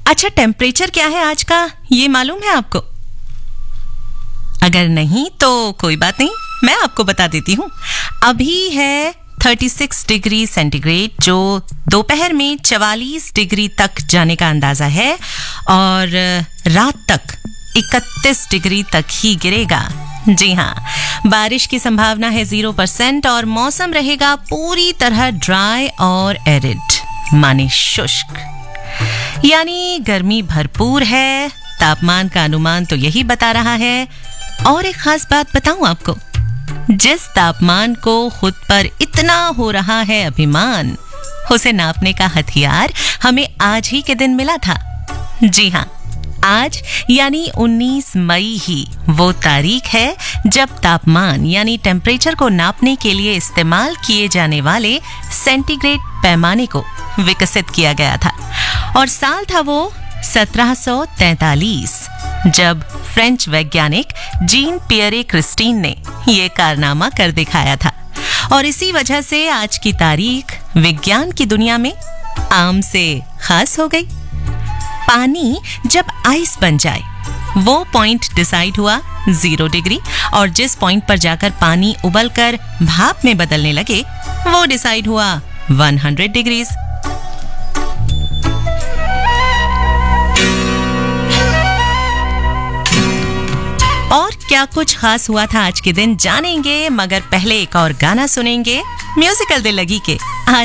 अच्छा, टेम्परेचर क्या है आज का, ये मालूम है आपको? अगर नहीं तो कोई बात नहीं, मैं आपको बता देती हूँ। अभी है 36 डिग्री सेंटीग्रेड, जो दोपहर में 44 डिग्री तक जाने का अंदाजा है और रात तक 31 डिग्री तक ही गिरेगा। जी हाँ, बारिश की संभावना है 0% और मौसम रहेगा पूरी तरह ड्राई और एरिड, माने शुष्क, यानी गर्मी भरपूर है। तापमान का अनुमान तो यही बता रहा है। और एक खास बात बताऊं आपको, जिस तापमान को खुद पर इतना हो रहा है अभिमान, उसे नापने का हथियार हमें आज ही के दिन मिला था। जी हाँ, आज यानी 19 मई ही वो तारीख है जब तापमान यानी टेम्परेचर को नापने के लिए इस्तेमाल किए जाने वाले सेंटीग्रेड पैमाने को विकसित किया गया था। और साल था वो 1743, जब फ्रेंच वैज्ञानिक जीन पियरे क्रिस्टीन ने ये कारनामा कर दिखाया था। और इसी वजह से आज की तारीख विज्ञान की दुनिया में आम से खास हो गई। पानी जब आइस बन जाए, वो पॉइंट डिसाइड हुआ 0 डिग्री, और जिस पॉइंट पर जाकर पानी उबलकर भाप में बदलने लगे, वो डिसाइड हुआ 100 डिग्रीज। और क्या कुछ खास हुआ था आज के दिन जानेंगे, मगर पहले एक और गाना सुनेंगे म्यूजिकल दिल लगी के। आज